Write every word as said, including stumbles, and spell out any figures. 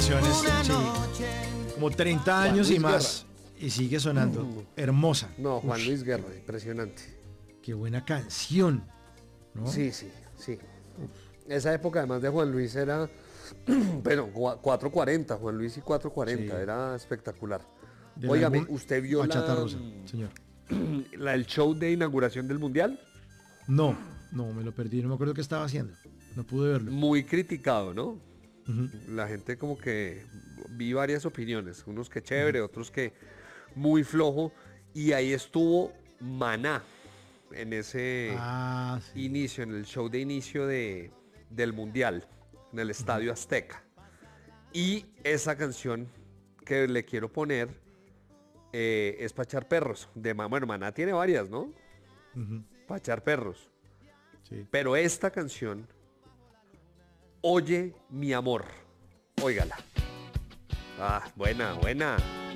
canciones, sí, como treinta años y más, y sigue sonando. Mm. Hermosa. No, Juan Ush. Luis Guerra, impresionante. Qué buena canción, ¿no? Sí, sí, sí. Esa época además de Juan Luis era, pero cuatro cuarenta, Juan Luis y cuatro cuarenta, sí. Era espectacular. Óigame, ¿usted vio la, Rosa, señor. la, el show de inauguración del Mundial? No, no, me lo perdí, no me acuerdo qué estaba haciendo, no pude verlo. Muy criticado, ¿no? Uh-huh. La gente como que, vi varias opiniones, unos que chévere, uh-huh. otros que muy flojo, y ahí estuvo Maná, en ese ah, sí. inicio, en el show de inicio de, del Mundial, en el Estadio uh-huh. Azteca. Y esa canción que le quiero poner eh, es Pa' echar perros, de bueno, Maná tiene varias, ¿no? Uh-huh. Pa' echar perros. Sí. Pero esta canción, Oye mi amor, óigala. Ah, buena, buena.